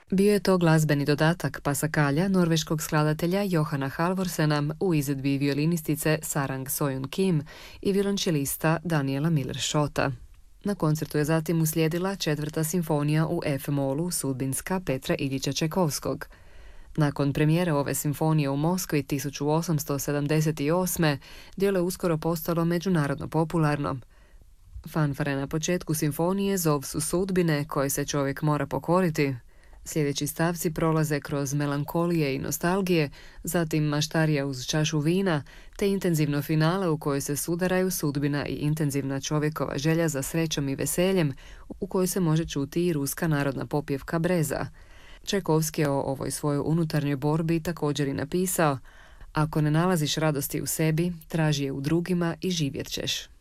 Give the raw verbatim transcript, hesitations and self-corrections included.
Bio je to glazbeni dodatak Pasakalja norveškog skladatelja Johana Halvorsena u izvedbi violinistice Sarang Sojun Kim i violončelista Daniela Miller-Šota. Na koncertu je zatim uslijedila četvrta simfonija u F-molu Sudbinska Petra Iljića Čajkovskog. Nakon premijere ove simfonije u Moskvi tisuću osamsto sedamdeset osme djelo je uskoro postalo međunarodno popularno. Fanfare na početku simfonije zov su sudbine koje se čovjek mora pokoriti. Sljedeći stavci prolaze kroz melankolije i nostalgije, zatim maštarija uz čašu vina, te intenzivno finale u kojoj se sudaraju sudbina i intenzivna čovjekova želja za srećom i veseljem, u kojoj se može čuti i ruska narodna popjevka Breza. Čajkovski je o ovoj svojoj unutarnjoj borbi također i napisao: "Ako ne nalaziš radosti u sebi, traži je u drugima i živjet ćeš."